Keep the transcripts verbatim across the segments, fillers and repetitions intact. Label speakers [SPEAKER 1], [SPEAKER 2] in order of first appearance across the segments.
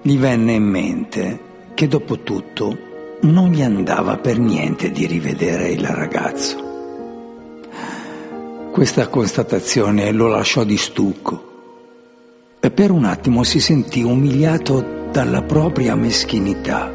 [SPEAKER 1] Gli venne in mente che dopo tutto non gli andava per niente di rivedere il ragazzo. Questa constatazione lo lasciò di stucco e per un attimo si sentì umiliato dalla propria meschinità.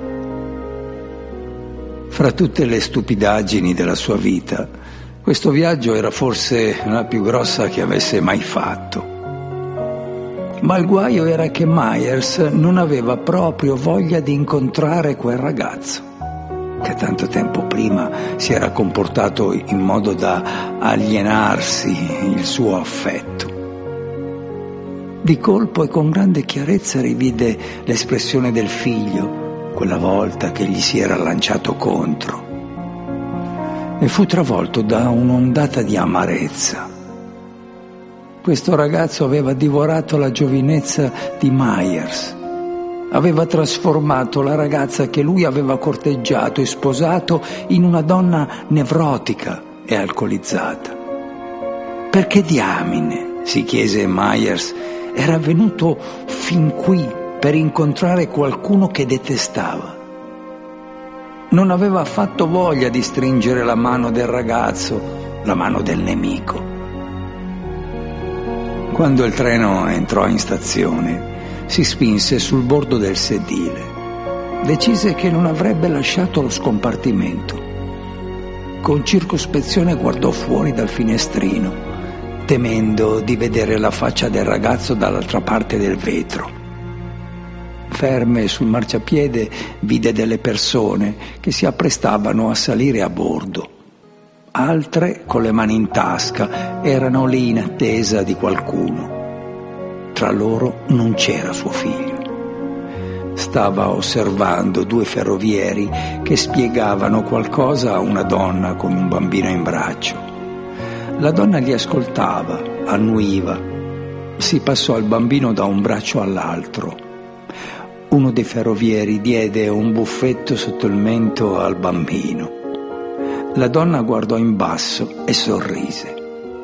[SPEAKER 1] Fra tutte le stupidaggini della sua vita, questo viaggio era forse la più grossa che avesse mai fatto. Ma il guaio era che Myers non aveva proprio voglia di incontrare quel ragazzo, che tanto tempo prima si era comportato in modo da alienarsi il suo affetto. Di colpo e con grande chiarezza rivide l'espressione del figlio, quella volta che gli si era lanciato contro, e fu travolto da un'ondata di amarezza. Questo ragazzo aveva divorato la giovinezza di Myers, aveva trasformato la ragazza che lui aveva corteggiato e sposato in una donna nevrotica e alcolizzata. Perché diamine, si chiese Myers, era venuto fin qui per incontrare qualcuno che detestava? Non aveva affatto voglia di stringere la mano del ragazzo, la mano del nemico. Quando il treno entrò in stazione, si spinse sul bordo del sedile. Decise che non avrebbe lasciato lo scompartimento. Con circospezione guardò fuori dal finestrino, temendo di vedere la faccia del ragazzo dall'altra parte del vetro. Ferme sul marciapiede vide delle persone che si apprestavano a salire a bordo. Altre, con le mani in tasca, erano lì in attesa di qualcuno. Tra loro non c'era suo figlio. Stava osservando due ferrovieri che spiegavano qualcosa a una donna con un bambino in braccio. La donna li ascoltava, annuiva. Si passò il bambino da un braccio all'altro. Uno dei ferrovieri diede un buffetto sotto il mento al bambino. La donna guardò in basso e sorrise.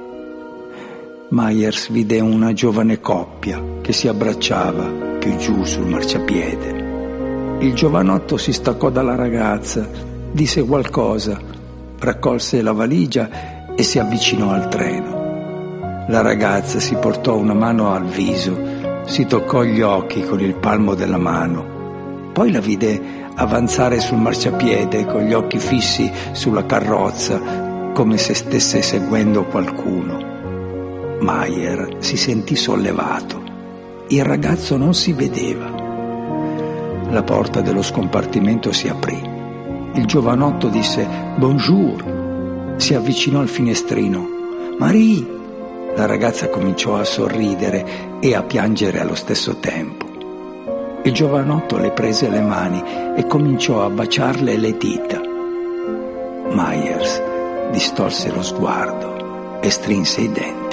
[SPEAKER 1] Myers vide una giovane coppia che si abbracciava più giù sul marciapiede. Il giovanotto si staccò dalla ragazza, disse qualcosa, raccolse la valigia e si avvicinò al treno. La ragazza si portò una mano al viso, si toccò gli occhi con il palmo della mano, poi la vide avanzare sul marciapiede con gli occhi fissi sulla carrozza, come se stesse seguendo qualcuno. Meyer si sentì sollevato. Il ragazzo non si vedeva. La porta dello scompartimento si aprì. Il giovanotto disse «Bonjour», si avvicinò al finestrino. «Marie!» La ragazza cominciò a sorridere e a piangere allo stesso tempo. Il giovanotto le prese le mani e cominciò a baciarle le dita. Myers distolse lo sguardo e strinse i denti.